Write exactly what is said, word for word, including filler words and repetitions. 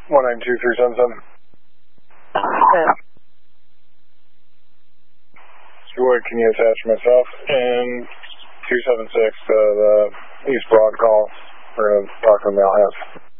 one nine two three seven seven. Yeah. What can you attach myself? And two seven six, uh, the East Broad call. We're going to talk to the mail house.